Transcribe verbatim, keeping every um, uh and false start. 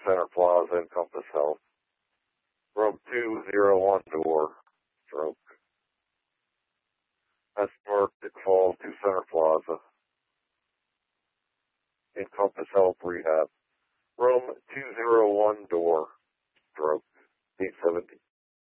Center Plaza, Encompass Health. Room two oh one door, stroke. That's North Dick Falls to Center Plaza. Encompass Health Rehab. Room two oh one door, stroke. eight seventy.